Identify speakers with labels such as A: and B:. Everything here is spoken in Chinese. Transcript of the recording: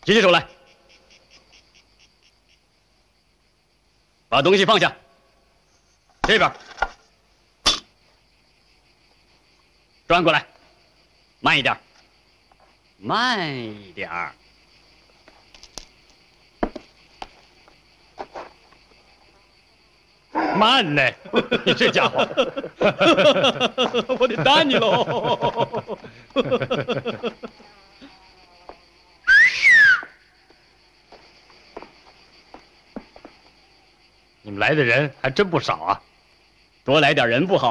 A: 提起手来，把东西放下。这边，转过来，慢一点，慢一点。慢嘞！你这家伙，我得打你喽！你们来的人还真不少啊，多来点人不好。